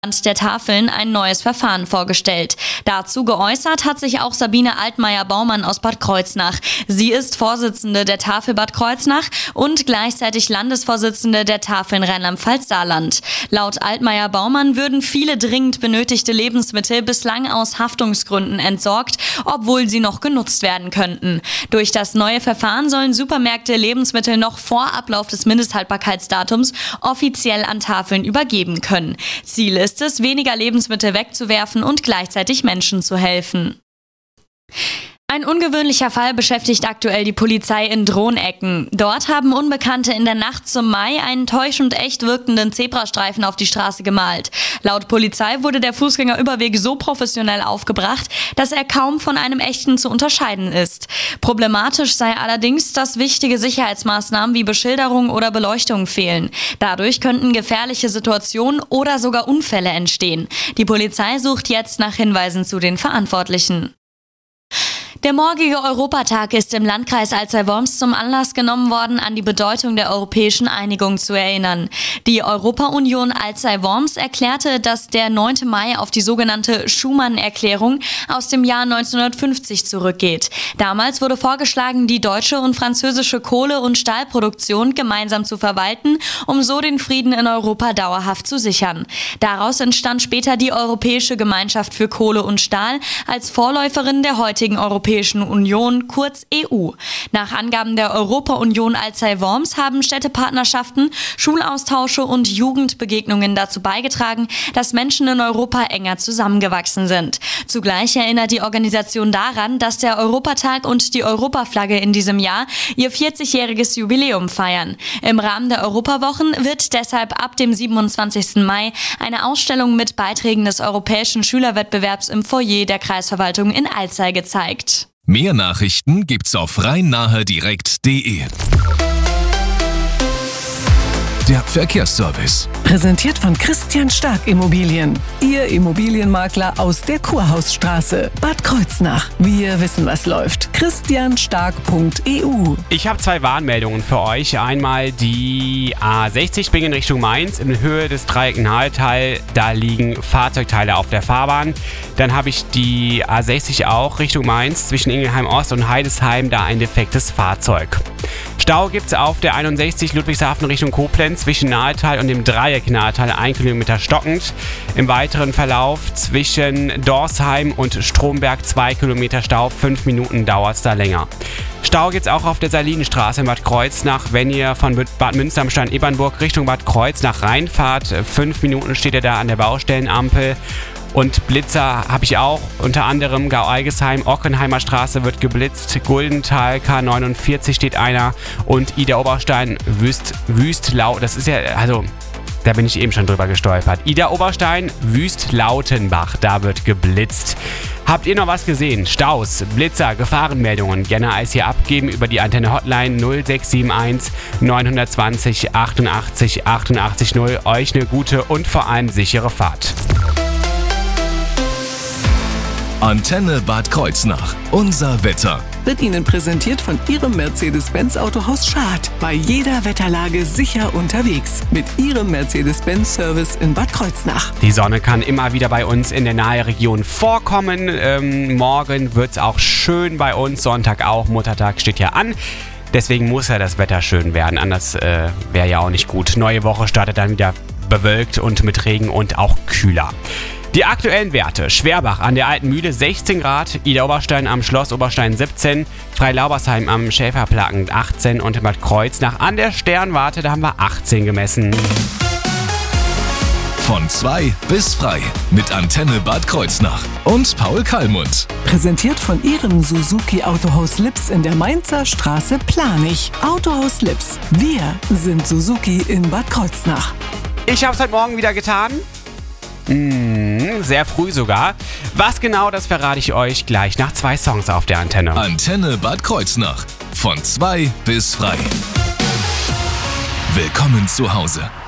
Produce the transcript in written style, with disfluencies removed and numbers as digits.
der Tafeln ein neues Verfahren vorgestellt. Dazu geäußert hat sich auch Sabine Altmaier-Baumann aus Bad Kreuznach. Sie ist Vorsitzende der Tafel Bad Kreuznach und gleichzeitig Landesvorsitzende der Tafeln Rheinland-Pfalz-Saarland. Laut Altmaier-Baumann würden viele dringend benötigte Lebensmittel bislang aus Haftungsgründen entsorgt, obwohl sie noch genutzt werden könnten. Durch das neue Verfahren sollen Supermärkte Lebensmittel noch vor Ablauf des Mindesthaltbarkeitsdatums offiziell an Tafeln übergeben können. Ziel ist es, weniger Lebensmittel wegzuwerfen und gleichzeitig Menschen zu helfen. Ein ungewöhnlicher Fall beschäftigt aktuell die Polizei in Drohnecken. Dort haben Unbekannte in der Nacht zum Mai einen täuschend echt wirkenden Zebrastreifen auf die Straße gemalt. Laut Polizei wurde der Fußgängerüberweg so professionell aufgebracht, dass er kaum von einem echten zu unterscheiden ist. Problematisch sei allerdings, dass wichtige Sicherheitsmaßnahmen wie Beschilderung oder Beleuchtung fehlen. Dadurch könnten gefährliche Situationen oder sogar Unfälle entstehen. Die Polizei sucht jetzt nach Hinweisen zu den Verantwortlichen. Der morgige Europatag ist im Landkreis Alzey-Worms zum Anlass genommen worden, an die Bedeutung der europäischen Einigung zu erinnern. Die Europa-Union Alzey-Worms erklärte, dass der 9. Mai auf die sogenannte Schuman-Erklärung aus dem Jahr 1950 zurückgeht. Damals wurde vorgeschlagen, die deutsche und französische Kohle- und Stahlproduktion gemeinsam zu verwalten, um so den Frieden in Europa dauerhaft zu sichern. Daraus entstand später die Europäische Gemeinschaft für Kohle und Stahl als Vorläuferin der heutigen Europäischen Union, kurz EU. Nach Angaben der Europa-Union Alzey-Worms haben Städtepartnerschaften, Schulaustausche und Jugendbegegnungen dazu beigetragen, dass Menschen in Europa enger zusammengewachsen sind. Zugleich erinnert die Organisation daran, dass der Europatag und die Europaflagge in diesem Jahr ihr 40-jähriges Jubiläum feiern. Im Rahmen der Europawochen wird deshalb ab dem 27. Mai eine Ausstellung mit Beiträgen des Europäischen Schülerwettbewerbs im Foyer der Kreisverwaltung in Alzey gezeigt. Mehr Nachrichten gibt's auf rhein-nahe-direkt.de. Der Verkehrsservice. Präsentiert von Christian Stark Immobilien. Ihr Immobilienmakler aus der Kurhausstraße, Bad Kreuznach. Wir wissen, was läuft. christianstark.eu. Ich habe 2 Warnmeldungen für euch. Einmal die A60 Springen in Richtung Mainz in Höhe des Dreieck-Nahltal. Da liegen Fahrzeugteile auf der Fahrbahn. Dann habe ich die A60 auch Richtung Mainz zwischen Ingelheim Ost und Heidesheim. Da ein defektes Fahrzeug. Stau gibt es auf der 61 Ludwigshafen Richtung Koblenz zwischen Nahltal und dem Dreieck-Nahltal 1 Kilometer stockend. Im weiteren Verlauf zwischen Dorsheim und Stromberg 2 Kilometer Stau, 5 Minuten dauert es da länger. Stau gibt es auch auf der Salinenstraße in Bad Kreuznach, wenn ihr von Bad Münster am Stein Ebernburg Richtung Bad Kreuznach reinfahrt. 5 Minuten steht ihr da an der Baustellenampel. Und Blitzer habe ich auch, unter anderem Gau-Algesheim, Ockenheimer Straße wird geblitzt, Guldental, K49 steht einer und Ida-Oberstein, Wüstlau, das ist ja, also, da bin ich eben schon drüber gestolpert. Ida-Oberstein, Wüst-Lautenbach, da wird geblitzt. Habt ihr noch was gesehen? Staus, Blitzer, Gefahrenmeldungen? Gerne als hier abgeben über die Antenne-Hotline 0671 920 88 88 0. Euch eine gute und vor allem sichere Fahrt. Antenne Bad Kreuznach. Unser Wetter. Wird Ihnen präsentiert von Ihrem Mercedes-Benz Autohaus Schad. Bei jeder Wetterlage sicher unterwegs. Mit Ihrem Mercedes-Benz-Service in Bad Kreuznach. Die Sonne kann immer wieder bei uns in der Nahregion vorkommen. Morgen wird es auch schön bei uns. Sonntag auch. Muttertag steht ja an. Deswegen muss ja das Wetter schön werden. Anders wäre ja auch nicht gut. Neue Woche startet dann wieder bewölkt und mit Regen und auch kühler. Die aktuellen Werte: Schwerbach an der Alten Mühle 16 Grad, Ida-Oberstein am Schloss Oberstein 17, Freilaubersheim am Schäferplaken 18 und in Bad Kreuznach an der Sternwarte, da haben wir 18 gemessen. Von 2 bis frei mit Antenne Bad Kreuznach und Paul Kallmund. Präsentiert von Ihrem Suzuki Autohaus Lips in der Mainzer Straße Planich. Autohaus Lips. Wir sind Suzuki in Bad Kreuznach. Ich habe es heute Morgen wieder getan. Sehr früh sogar. Was genau, das verrate ich euch gleich nach 2 Songs auf der Antenne. Antenne Bad Kreuznach. Von 2 bis frei. Willkommen zu Hause.